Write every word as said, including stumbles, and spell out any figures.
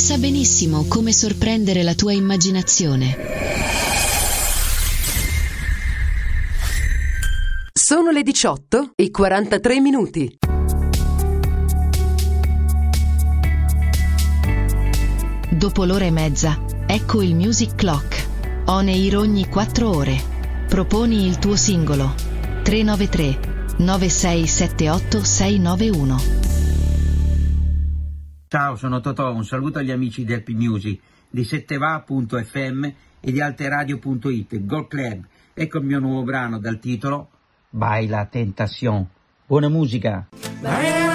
sa benissimo come sorprendere la tua immaginazione. Sono le diciotto e quarantatré minuti. Dopo l'ora e mezza, ecco il Music Clock. On air ogni quattro ore. Proponi il tuo singolo. tre nove tre nove sei sette otto sei nove uno. Ciao, sono Totò, un saluto agli amici di Happy Music, di setteva punto effe emme e di alteradio punto it, Gold Club. Ecco il mio nuovo brano dal titolo Baila Tentación. Buona musica! Baila